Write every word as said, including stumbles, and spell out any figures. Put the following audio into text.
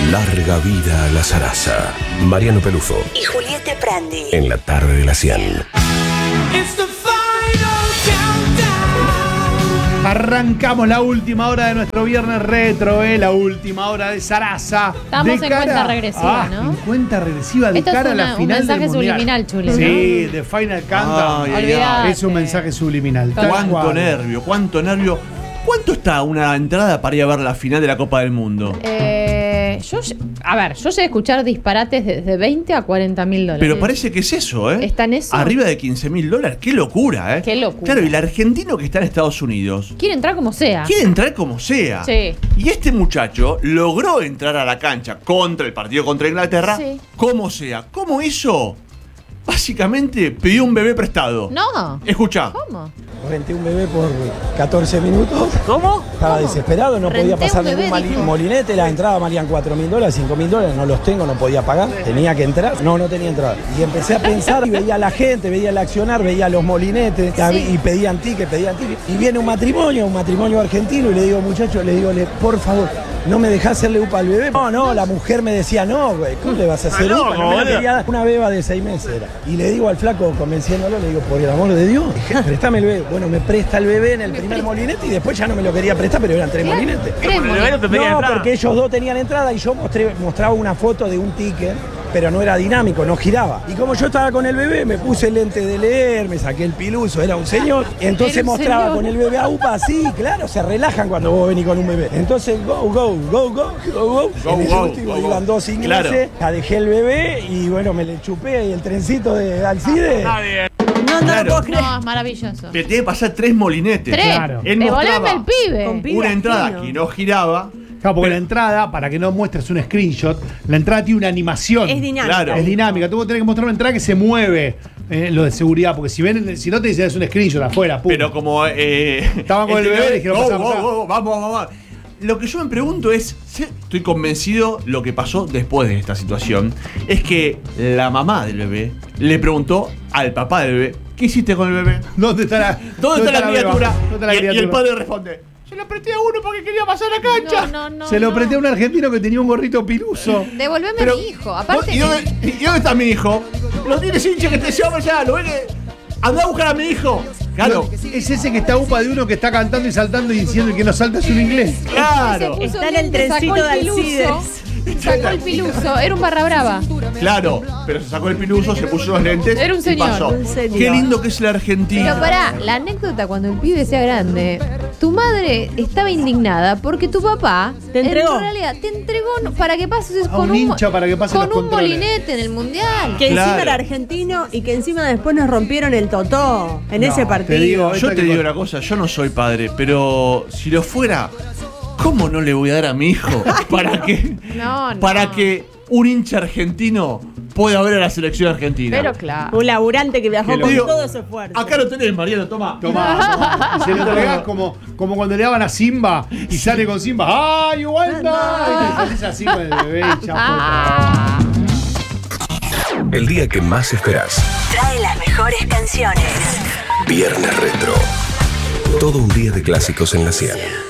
Larga vida a la zaraza. Mariano Pelufo y Julieta Prandi en la tarde de la cien. Arrancamos la última hora de nuestro viernes retro, ¿eh? La última hora de Zaraza. Estamos de en cara, cuenta regresiva, ah, ¿no? En cuenta regresiva de Esto cara es una, a la un final mensaje del mundial. subliminal, Chuli, Sí, ¿no? de Final Countdown. Ay, ay, ay. Olvidate. Es un mensaje subliminal. tal Cuánto cual. nervio, cuánto nervio. ¿Cuánto está una entrada para ir a ver la final de la Copa del Mundo? Eh, yo, a ver, yo sé escuchar disparates de, de veinte a cuarenta mil dólares. Pero parece que es eso, ¿eh? ¿Está en eso? Arriba de quince mil dólares. ¡Qué locura, eh! Qué locura. Claro, y el argentino que está en Estados Unidos Quiere entrar como sea. quiere entrar como sea. Sí. Y este muchacho logró entrar a la cancha contra el partido contra Inglaterra Sí. como sea. ¿Cómo hizo? Básicamente pidió un bebé prestado. No. Escuchá. ¿Cómo? Renté un bebé por catorce minutos. ¿Cómo? Estaba ¿Cómo? desesperado, no Renté podía pasar un bebé, ningún mali- dijo. molinete. La entrada valían cuatro mil dólares, cinco mil dólares. No los tengo, no podía pagar. Tenía que entrar. No, no tenía entrada. Y empecé a pensar y veía a la gente, veía el accionar, veía los molinetes Sí. y pedían ticket, pedían ticket. Y viene un matrimonio, un matrimonio argentino y le digo, muchachos, le digo, le, por favor, no me dejás hacerle upa al bebé. No, no, la mujer me decía, no, güey, ¿cómo le vas a hacer Ah, no, upa? No me la boludo. quería dar. Una beba de seis meses era. Y le digo al flaco, convenciéndolo, le digo, por el amor de Dios, préstame el bebé. Bueno, me presta el bebé en el primer molinete y después ya no me lo quería prestar, pero eran tres Claro. molinetes. Tres molinetes. No, porque ellos dos tenían entrada y yo mostré, mostraba una foto de un ticket, pero no era dinámico, no giraba. Y como yo estaba con el bebé, me puse el lente de leer, me saqué el piluso, era un señor. Entonces Era un mostraba señor. con el bebé a UPA así, claro, se relajan cuando vos venís con un bebé. Entonces, go, go, go, go, go, go. Go, En el go, último go, go. iban dos ingleses, Claro. la dejé el bebé y bueno, me le chupé el trencito de Alcide. No, no Claro. lo puedo creer. No, es maravilloso. Le tiene que pasar tres molinetes. Tres. Claro. Él Devolveme mostraba el pibe. Con pibe. una entrada Fino. que no giraba. Claro, porque la entrada, para que no muestres un screenshot, la entrada tiene una animación. Es dinámico. Claro. Es dinámica. Tú tenés que mostrar una entrada que se mueve. eh, lo de seguridad, porque si ven, si no te dicen es un screenshot afuera, pum. Pero como eh, Estaban con el este bebé, bebé, dijeron, go, pasá, go, pasá. go, vamos, vamos, vamos. Lo que yo me pregunto es, si- estoy convencido lo que pasó después de esta situación, es que la mamá del bebé le preguntó al papá del bebé, ¿qué hiciste con el bebé? ¿Dónde está la, ¿Dónde, está, la beba? criatura? ¿Dónde está la y, y criatura? el padre responde, se lo presté a uno porque quería pasar la cancha. No, no, no. Se lo no. presté a un argentino que tenía un gorrito piluso. Devolveme Pero- a mi hijo. Aparte. ¿Y dónde, y dónde está mi hijo? Lo tienes hincha que te lleva allá, lo ve que... Andá a buscar a mi hijo. Claro, Es ese que está upa de uno que está cantando y saltando y diciendo que no salta es un inglés. claro, Se puso Está en el lente, sacó trencito de piluso, Alcides. Sacó el piluso. Era un barra brava. claro. Pero se sacó el piluso, se puso los lentes Era un y señor. pasó. Un señor. Qué lindo que es el argentino. Pero pará, la anécdota cuando el pibe sea grande, tu madre estaba indignada porque tu papá Te entregó. en realidad te entregó para que pases A con un hincha para que pase con los un controles. molinete en el mundial. Que encima Claro. era argentino y que encima después nos rompieron el totó en No, ese te partido. digo, Yo te digo una cosa, yo no soy padre, pero si lo fuera, ¿cómo no le voy a dar a mi hijo para que, No, no. para que un hincha argentino pueda ver a la selección argentina? Pero claro. Un laburante que viajó Que lo con digo, todo su esfuerzo. Acá lo tenés, Mariano, toma. Tomá, tomá. Y se lo entregás como, como cuando le daban a Simba y sale con Simba. ¡Ay, Uganda! Y te salís así con el bebé y ya Ah. fue. El día que más esperás. trae las mejores canciones. Viernes Retro. Todo un día de clásicos en la cien.